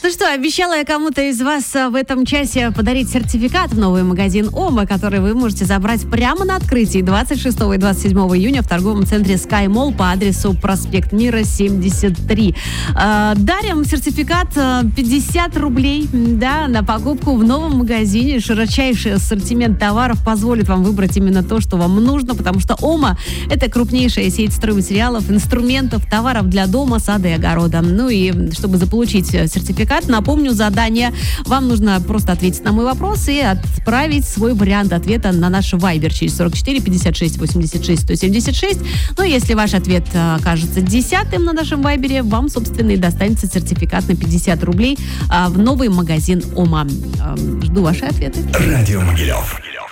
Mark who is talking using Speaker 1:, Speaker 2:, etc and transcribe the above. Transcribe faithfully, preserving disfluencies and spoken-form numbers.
Speaker 1: Ну что, обещала я кому-то из вас в этом часе подарить сертификат в новый магазин ОМА, который вы можете забрать прямо на открытии двадцать шестого и двадцать седьмого июня в торговом центре Sky Mall по адресу проспект Мира, семьдесят три. Дарим сертификат пятьдесят рублей, да, на покупку в новом магазине. Широчайший ассортимент товаров позволит вам выбрать именно то, что вам нужно, потому что ОМА – это крупнейшая сеть стройматериалов, инструментов, товаров для дома, сада и огорода. Ну и чтобы заполучить сертификат, напомню, задание. Вам нужно просто ответить на мой вопрос и отправить свой вариант ответа на наш Viber через сорок четыре пятьдесят шесть восемьдесят шесть сто семьдесят шесть. Но если ваш ответ окажется десятым на нашем Viber, вам, собственно, и достанется сертификат на пятьдесят рублей в новый магазин ОМА. Жду ваши ответы.
Speaker 2: Радио Могилев.